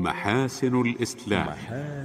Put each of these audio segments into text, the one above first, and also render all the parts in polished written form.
محاسن الإسلام.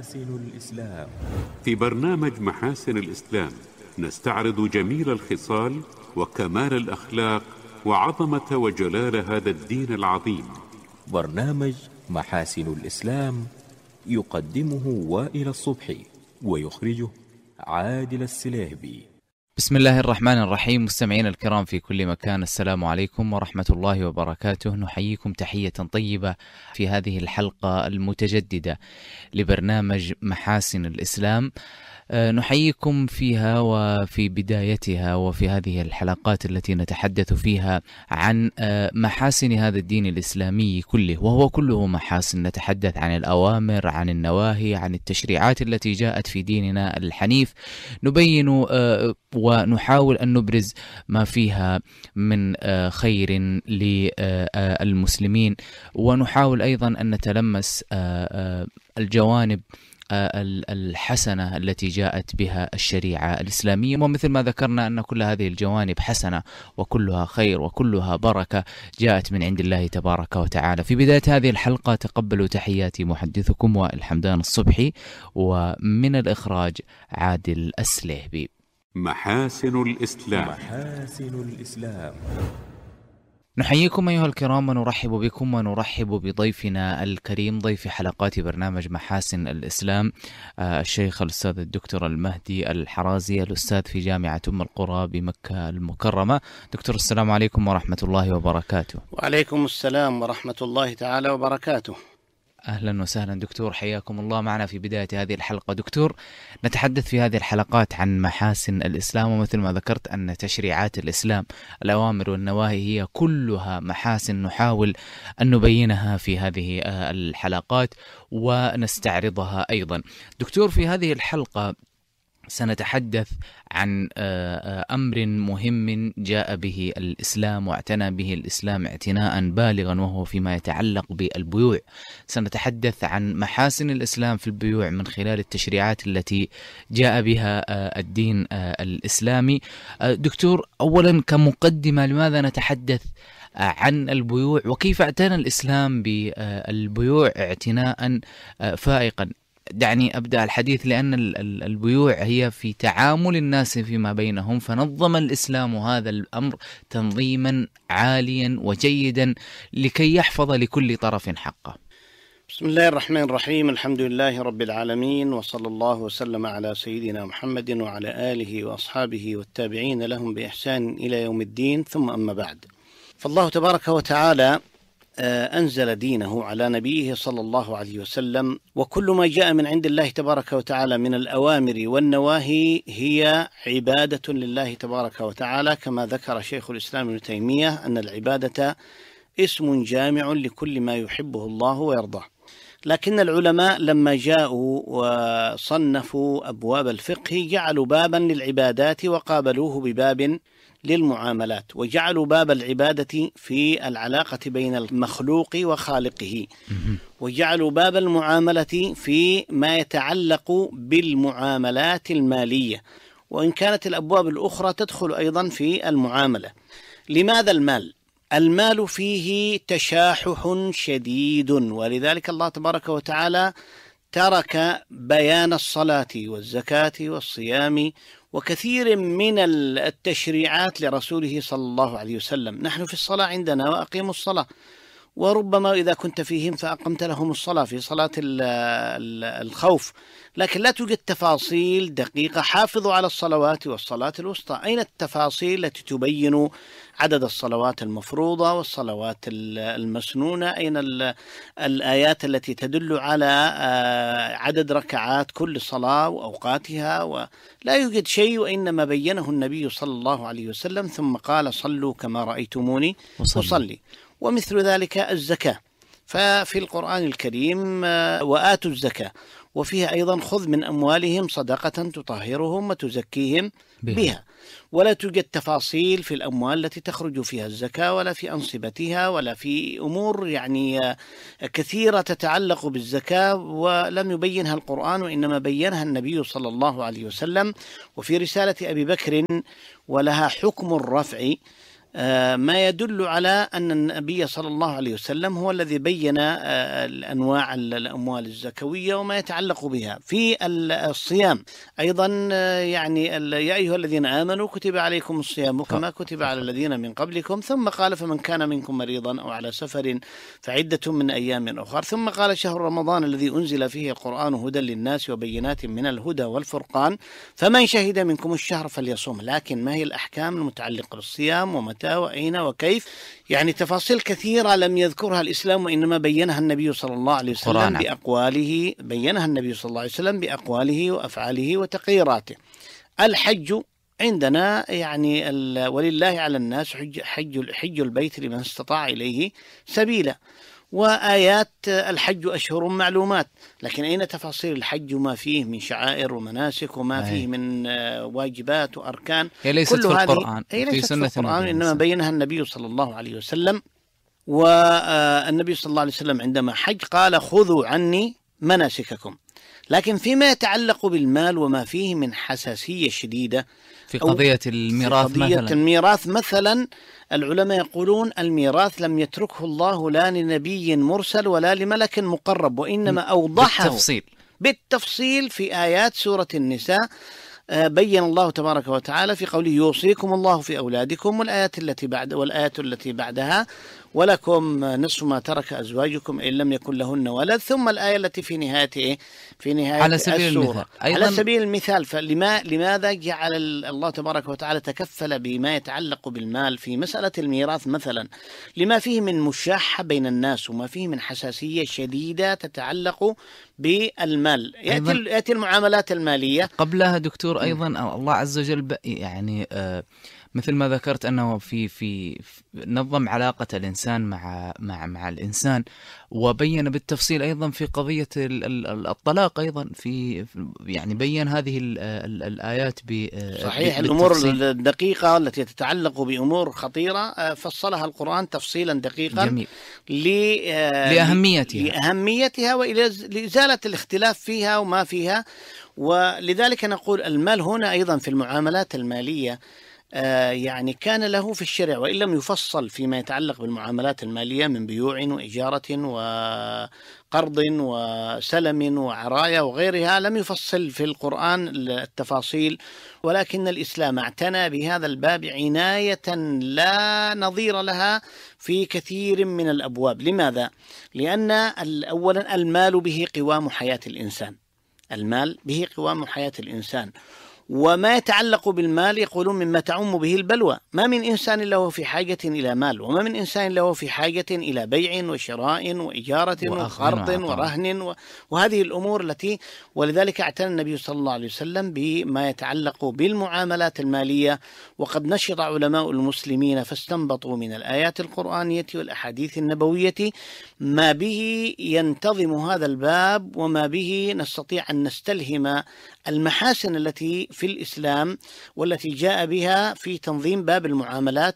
في برنامج محاسن الإسلام نستعرض جميل الخصال وكمال الأخلاق وعظمة وجلال هذا الدين العظيم. برنامج محاسن الإسلام يقدمه وائل الصبحي ويخرجه عادل السليهبي. بسم الله الرحمن الرحيم. مستمعين الكرام في كل مكان، السلام عليكم ورحمة الله وبركاته. نحييكم تحية طيبة في هذه الحلقة المتجددة لبرنامج محاسن الإسلام. نحييكم فيها وفي بدايتها وفي هذه الحلقات التي نتحدث فيها عن محاسن هذا الدين الإسلامي كله، وهو كله محاسن. نتحدث عن الأوامر، عن النواهي، عن التشريعات التي جاءت في ديننا الحنيف. نبين ونحاول أن نبرز ما فيها من خير للمسلمين، ونحاول أيضا أن نتلمس الجوانب الحسنة التي جاءت بها الشريعة الإسلامية. ومثل ما ذكرنا أن كل هذه الجوانب حسنة وكلها خير وكلها بركة جاءت من عند الله تبارك وتعالى. في بداية هذه الحلقة تقبلوا تحياتي محدثكم وائل حمدان الصبحي، ومن الإخراج عادل السليهبي. محاسن الإسلام. نحييكم أيها الكرام ونرحب بكم ونرحب بضيفنا الكريم، ضيف حلقات برنامج محاسن الإسلام، الشيخ الأستاذ الدكتور المهدي الحرازي، الأستاذ في جامعة أم القرى بمكة المكرمة. دكتور، السلام عليكم ورحمة الله وبركاته. وعليكم السلام ورحمة الله تعالى وبركاته. أهلا وسهلا دكتور، حياكم الله معنا في بداية هذه الحلقة. دكتور، نتحدث في هذه الحلقات عن محاسن الإسلام، ومثل ما ذكرت أن تشريعات الإسلام الأوامر والنواهي هي كلها محاسن، نحاول أن نبينها في هذه الحلقات ونستعرضها أيضا. دكتور، في هذه الحلقة سنتحدث عن أمر مهم جاء به الإسلام واعتنى به الإسلام اعتناء بالغا، وهو فيما يتعلق بالبيوع. سنتحدث عن محاسن الإسلام في البيوع من خلال التشريعات التي جاء بها الدين الإسلامي. دكتور، أولا كمقدمة، لماذا نتحدث عن البيوع وكيف اعتنى الإسلام بالبيوع اعتناء فائقا؟ دعني أبدأ الحديث لأن البيوع هي في تعامل الناس فيما بينهم، فنظم الإسلام هذا الأمر تنظيما عاليا وجيدا لكي يحفظ لكل طرف حقه. بسم الله الرحمن الرحيم. الحمد لله رب العالمين، وصلى الله وسلم على سيدنا محمد وعلى آله وأصحابه والتابعين لهم بإحسان إلى يوم الدين، ثم أما بعد. فالله تبارك وتعالى أنزل دينه على نبيه صلى الله عليه وسلم، وكل ما جاء من عند الله تبارك وتعالى من الأوامر والنواهي هي عبادة لله تبارك وتعالى، كما ذكر شيخ الإسلام ابن تيمية أن العبادة اسم جامع لكل ما يحبه الله ويرضاه. لكن العلماء لما جاءوا وصنفوا أبواب الفقه جعلوا بابا للعبادات وقابلوه بباب للمعاملات، وجعلوا باب العبادة في العلاقة بين المخلوق وخالقه، وجعلوا باب المعاملة في ما يتعلق بالمعاملات المالية، وإن كانت الأبواب الأخرى تدخل أيضا في المعاملة. لماذا المال؟ المال فيه تشاحح شديد، ولذلك الله تبارك وتعالى ترك بيان الصلاة والزكاة والصيام وكثير من التشريعات لرسوله صلى الله عليه وسلم. نحن في الصلاة عندنا وأقيموا الصلاة، وربما إذا كنت فيهم فأقمت لهم الصلاة في صلاة الخوف، لكن لا توجد تفاصيل دقيقة. حافظوا على الصلوات والصلاة الوسطى. أين التفاصيل التي تبين عدد الصلوات المفروضة والصلوات المسنونة؟ أين الآيات التي تدل على عدد ركعات كل صلاة وأوقاتها؟ ولا يوجد شيء، وإنما بينه النبي صلى الله عليه وسلم، ثم قال: صلوا كما رأيتموني أصلي. ومثل ذلك الزكاة، ففي القرآن الكريم وآتوا الزكاة، وفيها أيضا خذ من أموالهم صدقة تطهرهم وتزكيهم بها. ولا توجد تفاصيل في الأموال التي تخرج فيها الزكاة، ولا في أنصبتها، ولا في أمور كثيرة تتعلق بالزكاة، ولم يبينها القرآن، وإنما بينها النبي صلى الله عليه وسلم. وفي رسالة أبي بكر ولها حكم الرفع ما يدل على أن النبي صلى الله عليه وسلم هو الذي بين الأنواع الأموال الزكوية وما يتعلق بها. في الصيام أيضا يعني يا أيها الذين آمنوا كتب عليكم الصيام كما كتب على الذين من قبلكم، ثم قال فمن كان منكم مريضا أو على سفر فعدة من أيام أخر، ثم قال شهر رمضان الذي أنزل فيه القرآن هدى للناس وبينات من الهدى والفرقان فمن شهد منكم الشهر فليصوم. لكن ما هي الأحكام المتعلقة بالصيام ومتى وأين وكيف؟ يعني تفاصيل كثيرة لم يذكرها الإسلام، وإنما بينها النبي صلى الله عليه وسلم بأقواله، بينها النبي صل الله عليه وسلم بأقواله وأفعاله وتقريراته. الحج عندنا يعني ولله على الناس حج البيت لمن استطاع إليه سبيلا، وآيات الحج أشهر معلومات، لكن أين تفاصيل الحج وما فيه من شعائر ومناسك وما فيه من واجبات وأركان؟ هي ليست في القرآن، في سنة القرآن، إنما بينها النبي صلى الله عليه وسلم. والنبي صلى الله عليه وسلم عندما حج قال خذوا عني مناسككم. لكن فيما يتعلق بالمال وما فيه من حساسية شديدة في قضية الميراث مثلا العلماء يقولون الميراث لم يتركه الله لا لنبي مرسل ولا لملك مقرب، وإنما أوضحه بالتفصيل في آيات سورة النساء. بين الله تبارك وتعالى في قوله يوصيكم الله في أولادكم، والآيات التي بعدها ولكم نصف ما ترك أزواجكم إن لم يكن لهن ولد، ثم الآية التي في نهاية على سبيل السورة على سبيل المثال. لماذا جعل الله تبارك وتعالى تكفل بما يتعلق بالمال في مسألة الميراث مثلا؟ لما فيه من مشاحة بين الناس وما فيه من حساسية شديدة تتعلق بالمال. يأتي المعاملات المالية قبلها دكتور أيضا الله عز وجل يعني مثل ما ذكرت أنه في نظم علاقة الإنسان مع الإنسان، وبين بالتفصيل أيضا في قضية الطلاق أيضا يعني بين هذه الآيات صحيح الأمور الدقيقة التي تتعلق بأمور خطيرة فصلها القرآن تفصيلا دقيقا. جميل. لأهميتها ولإزالة الاختلاف فيها وما فيها. ولذلك نقول المال هنا أيضا في المعاملات المالية يعني كان له في الشرع، وإن لم يفصل فيما يتعلق بالمعاملات المالية من بيوع وإجارة وقرض وسلم وعراية وغيرها، لم يفصل في القرآن التفاصيل، ولكن الإسلام اعتنى بهذا الباب عناية لا نظير لها في كثير من الأبواب. لماذا؟ لأن أولا المال به قوام حياة الإنسان، المال به قوام حياة الإنسان، وما يتعلق بالمال يقولون مما تعم به البلوى. ما من إنسان له في حاجة إلى مال، وما من إنسان له في حاجة إلى بيع وشراء وإجارة وقرض ورهن وهذه الأمور التي، ولذلك اعتنى النبي صلى الله عليه وسلم بما يتعلق بالمعاملات المالية. وقد نشط علماء المسلمين فاستنبطوا من الآيات القرآنية والأحاديث النبوية ما به ينتظم هذا الباب، وما به نستطيع أن نستلهم المحاسن التي في الإسلام والتي جاء بها في تنظيم باب المعاملات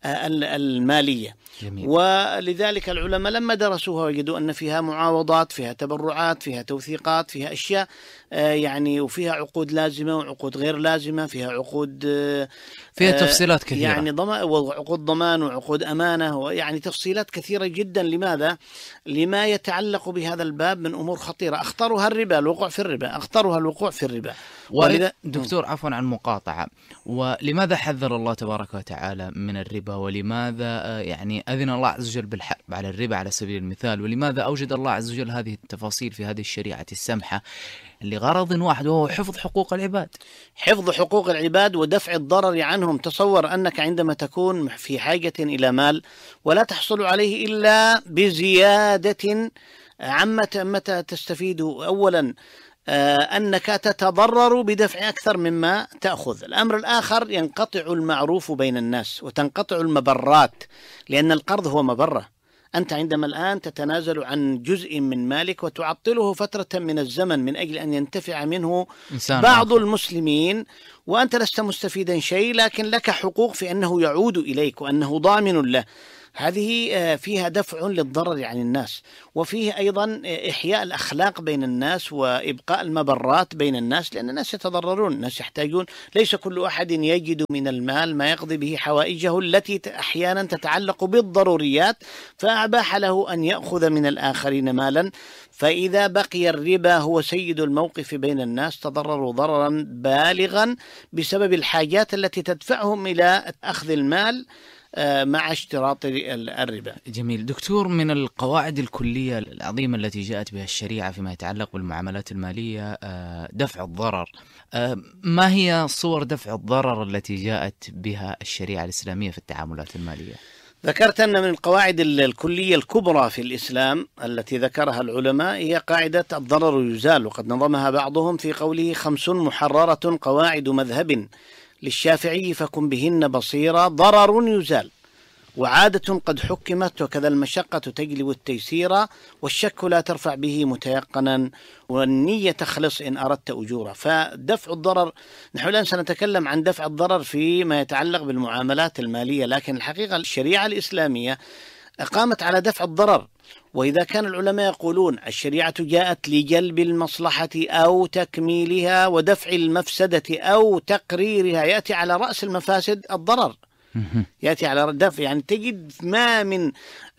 المالية. جميل. ولذلك العلماء لما درسوها وجدوا أن فيها معاوضات، فيها تبرعات، فيها توثيقات، فيها أشياء يعني، وفيها عقود لازمة وعقود غير لازمة، فيها عقود فيها تفصيلات كثيرة يعني وعقود ضمان وعقود أمانة، ويعني تفصيلات كثيرة جدا. لماذا؟ لما يتعلق بهذا الباب من أمور خطيرة، أخطرها الربا، الوقوع في الربا، أخطرها الوقوع في الربا. دكتور عفوا عن المقاطعة، ولماذا حذر الله تبارك وتعالى من الربا؟ ولماذا يعني أذن الله عز وجل بالحرب على الربا على سبيل المثال؟ ولماذا أوجد الله عز وجل هذه التفاصيل في هذه الشريعة السمحة لغرض واحد، وهو حفظ حقوق العباد؟ حفظ حقوق العباد ودفع الضرر عنهم. تصور أنك عندما تكون في حاجة إلى مال ولا تحصل عليه إلا بزيادة متى تستفيد؟ أولا أنك تتضرر بدفع أكثر مما تأخذ. الأمر الآخر ينقطع المعروف بين الناس وتنقطع المبرات، لأن القرض هو مبرة. أنت عندما الآن تتنازل عن جزء من مالك وتعطله فترة من الزمن من أجل أن ينتفع منه بعض المسلمين، وأنت لست مستفيدا شيء، لكن لك حقوق في أنه يعود إليك وأنه ضامن له. هذه فيها دفع للضرر عن الناس، وفيه أيضا إحياء الأخلاق بين الناس وإبقاء المبرات بين الناس، لأن الناس يتضررون، الناس يحتاجون، ليس كل أحد يجد من المال ما يقضي به حوائجه التي أحيانا تتعلق بالضروريات، فأباح له أن يأخذ من الآخرين مالا. فإذا بقي الربا هو سيد الموقف بين الناس تضرروا ضررا بالغا بسبب الحاجات التي تدفعهم إلى أخذ المال مع اشتراط الربا. جميل. دكتور، من القواعد الكلية العظيمة التي جاءت بها الشريعة فيما يتعلق بالمعاملات المالية دفع الضرر. ما هي صور دفع الضرر التي جاءت بها الشريعة الإسلامية في التعاملات المالية؟ ذكرت أن من القواعد الكلية الكبرى في الإسلام التي ذكرها العلماء هي قاعدة الضرر يزال، وقد نظمها بعضهم في قوله 5 محررة قواعد مذهب للشافعي فكن بهن بصيرا ضرر يزال، وعادة قد حكمت، وكذا المشقة تجلب التيسير، والشك لا ترفع به متيقنا، والنية تخلص إن أردت أجورا. فدفع الضرر، نحن الآن سنتكلم عن دفع الضرر فيما يتعلق بالمعاملات المالية، لكن الحقيقة الشريعة الإسلامية قامت على دفع الضرر. وإذا كان العلماء يقولون الشريعة جاءت لجلب المصلحة أو تكميلها ودفع المفسدة أو تقريرها، يأتي على رأس المفاسد الضرر، يأتي على دفع، يعني تجد ما من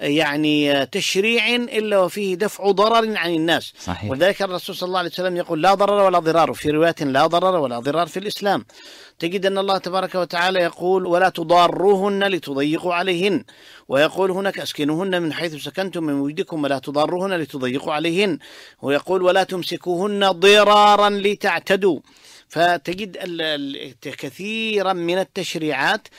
تشريع إلا وفيه دفع ضرر عن الناس. صحيح. ولذلك الرسول صلى الله عليه وسلم يقول لا ضرر ولا ضرار، في رواية لا ضرر ولا ضرار في الإسلام. تجد أن الله تبارك وتعالى يقول ولا تضاروهن لتضيقوا عليهن، ويقول هناك أسكنوهن من حيث سكنتم من وجدكم ولا تضاروهن لتضيقوا عليهن، ويقول ولا تمسكوهن ضرارا لتعتدوا. فتجد كثيرا من التشريعات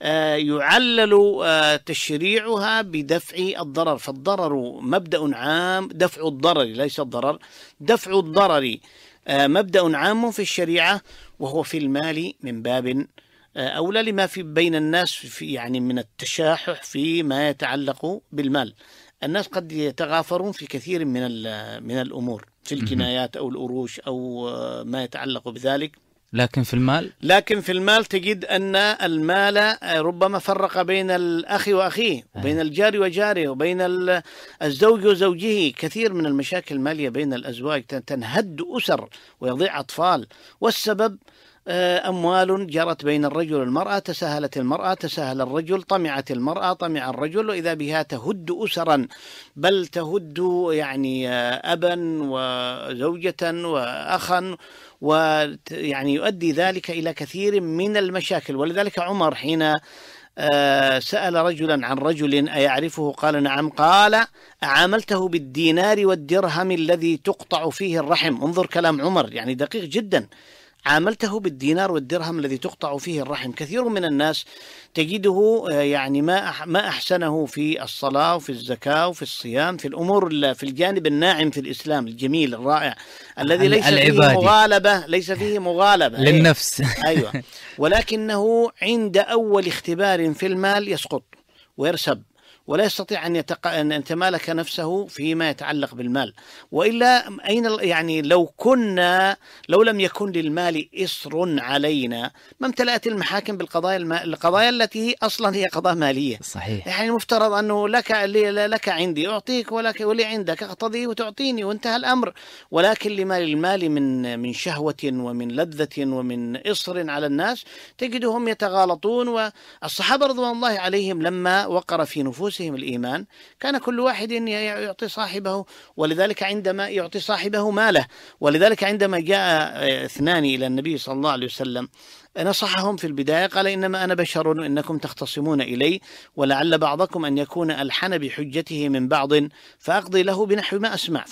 يعلل تشريعها بدفع الضرر. فالضرر مبدأ عام، دفع الضرر ليس الضرر، دفع الضرر مبدأ عام في الشريعة، وهو في المال من باب أولى لما في بين الناس في من التشاحح فيما يتعلق بالمال. الناس قد يتغافرون في كثير من الأمور، في الكنايات أو الأروش أو ما يتعلق بذلك، لكن في المال تجد أن المال ربما فرق بين الأخ وأخيه، وبين الجار وجاره، وبين الزوج وزوجه. كثير من المشاكل المالية بين الأزواج تنهد أسر ويضيع أطفال، والسبب أموال جرت بين الرجل والمرأة، تساهلت المرأة تساهل الرجل، طمعت المرأة طمع الرجل، وإذا بها تهد أسرا، بل تهد أبا وزوجة وأخا، يؤدي ذلك إلى كثير من المشاكل. ولذلك عمر حين سأل رجلا عن رجل أيعرفه قال نعم، قال أعاملته بالدينار والدرهم الذي تقطع فيه الرحم. انظر كلام عمر دقيق جدا، عاملته بالدينار والدرهم الذي تقطع فيه الرحم. كثير من الناس تجده ما أحسنه في الصلاة وفي الزكاة وفي الصيام، في الأمور في الجانب الناعم في الإسلام الجميل الرائع الذي ليس فيه مغالبة للنفس. أيوة. ولكنه عند أول اختبار في المال يسقط ويرسب، ولا يستطيع أن يتمالك نفسه فيما يتعلق بالمال. وإلا أين لو لم يكن للمال إصر علينا ما امتلأت المحاكم القضايا التي أصلا هي قضايا مالية. صحيح. مفترض أنه لك عندي أعطيك، ولي عندك أقتضي وتعطيني وانتهى الأمر. ولكن لما للمال من شهوة ومن لذة ومن إصر على الناس تجدهم يتغالطون. والصحابة رضوان الله عليهم لما وقر في نفوسهم الإيمان كان كل واحد يعطي صاحبه، ولذلك عندما يعطي صاحبه ماله. ولذلك عندما جاء 2 إلى النبي صلى الله عليه وسلم نصحهم في البداية، قال إنما أنا بشر إنكم تختصمون إلي، ولعل بعضكم أن يكون ألحن بحجته من بعض فأقضي له بنحو ما أسمع.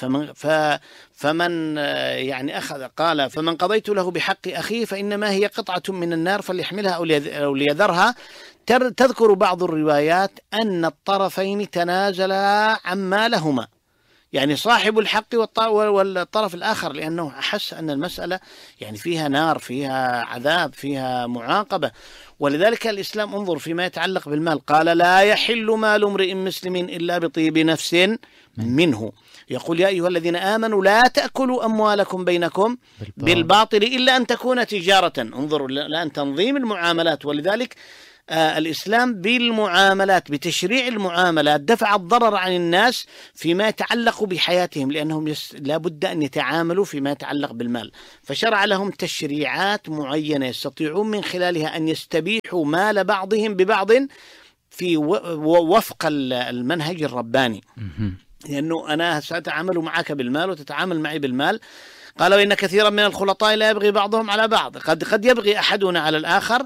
فمن أخذ، قال فمن قضيت له بحق أخيه فإنما هي قطعة من النار فليحملها أو ليذرها. تذكر بعض الروايات أن الطرفين تنازلا عما لهما، صاحب الحق والطرف الآخر، لأنه أحس أن المسألة فيها نار، فيها عذاب، فيها معاقبة. ولذلك الإسلام انظر فيما يتعلق بالمال قال لا يحل مال امرئ مسلم إلا بطيب نفس منه. يقول يا أيها الذين آمنوا لا تأكلوا أموالكم بينكم بالباطل إلا أن تكون تجارة. انظروا الآن تنظيم المعاملات. ولذلك الإسلام بالمعاملات، بتشريع المعاملات، دفع الضرر عن الناس فيما يتعلق بحياتهم، لأنهم لا بد أن يتعاملوا فيما يتعلق بالمال، فشرع لهم تشريعات معينة يستطيعون من خلالها أن يستبيحوا مال بعضهم ببعض في وفق المنهج الرباني. لأنه أنا سأتعامل معك بالمال وتتعامل معي بالمال. قال وإن كثيرا من الخلطاء لا يبغي بعضهم على بعض، قد يبغي أحدنا على الآخر.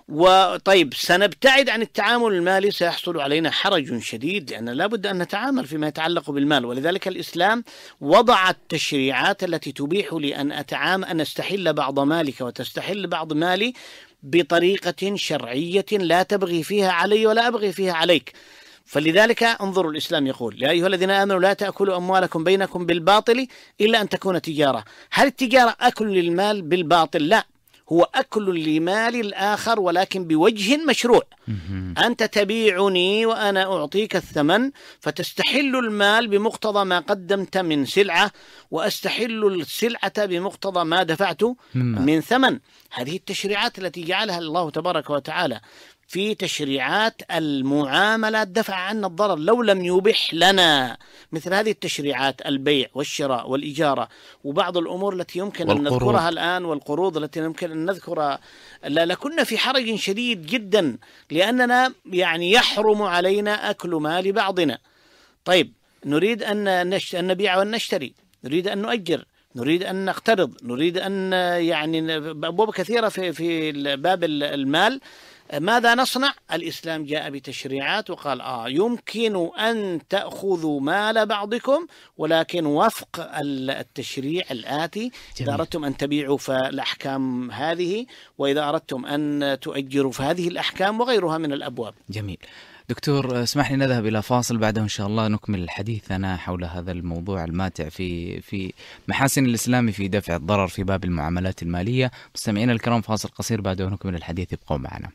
وطيب سنبتعد عن التعامل المالي، سيحصل علينا حرج شديد، لأن لا بد أن نتعامل فيما يتعلق بالمال. ولذلك الإسلام وضع التشريعات التي تبيح لي أن أستحل بعض مالك وتستحل بعض مالي بطريقة شرعية لا تبغي فيها علي ولا أبغي فيها عليك. فلذلك انظروا الإسلام يقول يا أيها الذين آمنوا لا تأكلوا أموالكم بينكم بالباطل إلا أن تكون تجارة. هل التجارة أكل للمال بالباطل؟ لا، هو أكل لمال الآخر ولكن بوجه مشروع. أنت تبيعني وأنا أعطيك الثمن، فتستحل المال بمقتضى ما قدمت من سلعة، وأستحل السلعة بمقتضى ما دفعت من ثمن. هذه التشريعات التي جعلها الله تبارك وتعالى في تشريعات المعاملات دفع عنا الضرر. لو لم يبح لنا مثل هذه التشريعات، البيع والشراء والإجارة وبعض الأمور التي يمكن أن نذكرها الآن، والقروض التي يمكن أن نذكرها، لكنا في حرج شديد جدا، لأننا يعني يحرم علينا أكل مال بعضنا. طيب نريد أن نبيع ونشتري، نريد أن نؤجر، نريد أن نقترض، نريد أن يعني أبواب كثيرة في باب المال. ماذا نصنع؟ الإسلام جاء بتشريعات وقال يمكن أن تأخذوا مال بعضكم ولكن وفق التشريع الآتي. إذا أردتم أن تبيعوا فالأحكام هذه، وإذا أردتم أن تؤجروا فهذه الأحكام، وغيرها من الأبواب. جميل. دكتور اسمح لي نذهب إلى فاصل، بعده إن شاء الله نكمل حديثنا حول هذا الموضوع الماتع في محاسن الإسلام في دفع الضرر في باب المعاملات المالية. مستمعينا الكرام، فاصل قصير بعده نكمل الحديث، ابقوا معنا.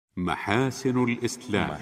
محاسن الإسلام.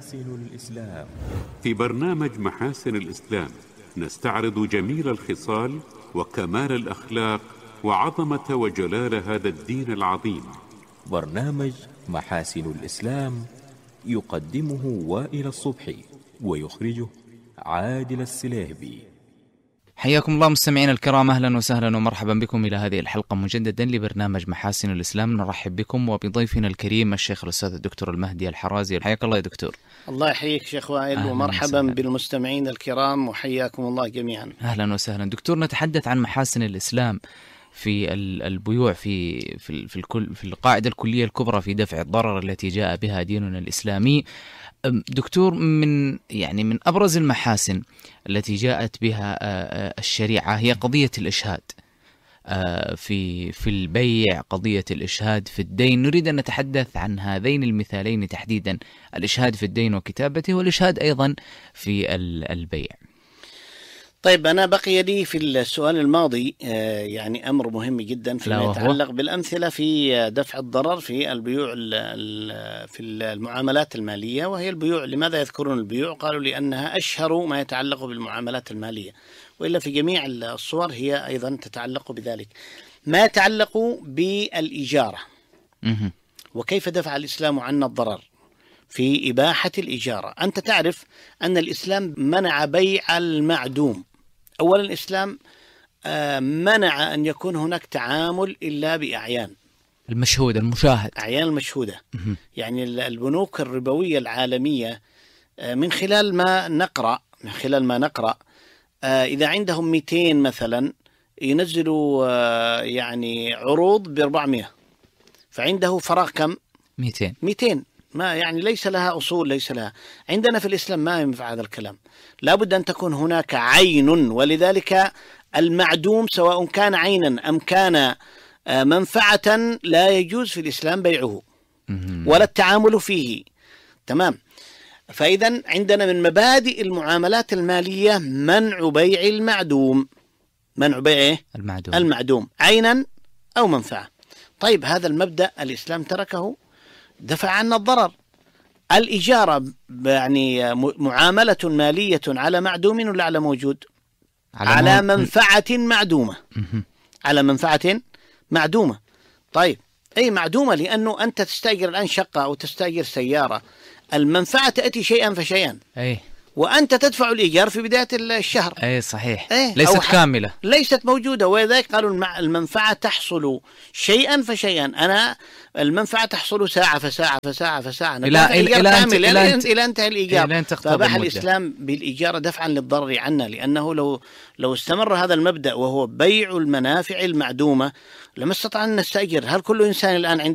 في برنامج محاسن الإسلام نستعرض جميل الخصال وكمال الأخلاق وعظمة وجلال هذا الدين العظيم. برنامج محاسن الإسلام يقدمه وائل الصبحي ويخرجه عادل السليهبي. حياكم الله مستمعين الكرام، أهلا وسهلا ومرحبا بكم إلى هذه الحلقة مجددا لبرنامج محاسن الإسلام. نرحب بكم وبضيفنا الكريم الشيخ الأستاذ الدكتور المهدي الحرازي. حياك الله يا دكتور. الله يحييك شيخ وائل، ومرحبا بالمستمعين الكرام، وحياكم الله جميعا. أهلا وسهلا دكتور. نتحدث عن محاسن الإسلام في البيوع في القاعدة الكلية الكبرى في دفع الضرر التي جاء بها ديننا الإسلامي. دكتور، من أبرز المحاسن التي جاءت بها الشريعة هي قضية الإشهاد في البيع، قضية الإشهاد في الدين. نريد أن نتحدث عن هذين المثالين تحديدا، الإشهاد في الدين وكتابته، والإشهاد أيضا في البيع. طيب أنا بقي لي في السؤال الماضي يعني أمر مهم جدا فيما يتعلق بالأمثلة في دفع الضرر في البيوع في المعاملات المالية، وهي البيوع. لماذا يذكرون البيوع؟ قالوا لأنها أشهر ما يتعلق بالمعاملات المالية، وإلا في جميع الصور هي أيضا تتعلق بذلك. ما يتعلق بالإجارة، وكيف دفع الإسلام عنا الضرر في إباحة الإجارة. أنت تعرف أن الإسلام منع بيع المعدوم. أولا الإسلام منع أن يكون هناك تعامل إلا بأعيان المشهودة، المشاهد، أعيان المشهودة. يعني البنوك الربوية العالمية من خلال ما نقرأ إذا عندهم 200 مثلا ينزلوا يعني عروض ب400، فعنده فراغ كم؟ 200. ما يعني ليس لها أصول، ليس لها. عندنا في الإسلام ما ينفع هذا الكلام، لابد أن تكون هناك عين. ولذلك المعدوم سواء كان عينا أم كان منفعة لا يجوز في الإسلام بيعه ولا التعامل فيه. تمام. فإذا عندنا من مبادئ المعاملات المالية منع بيع المعدوم. منع بيع المعدوم عينا أو منفعة. طيب هذا المبدأ الإسلام تركه، دفع عنا الضرر. الإجارة يعني معاملة مالية على معدوم ولا على موجود؟ على منفعة معدومة. على منفعة معدومة. طيب أي معدومة، لأنه أنت تستأجر الآن شقة أو تستأجر سيارة، المنفعة تأتي شيئا فشيئا، وأنت تدفع الإيجار في بداية الشهر. أي صحيح. ليست كاملة، ليست موجودة، ولذلك قالوا المنفعة تحصل شيئا فشيئا. أنا المنفعة تحصل ساعة فساعة فساعة فساعة إلى انتهى الإيجار. فباح الإسلام بالإيجار دفعا للضرر عنا، لأنه لو استمر هذا المبدأ وهو بيع المنافع المعدومة لما استطعنا أن نستأجر. هل كل إنسان الآن عنده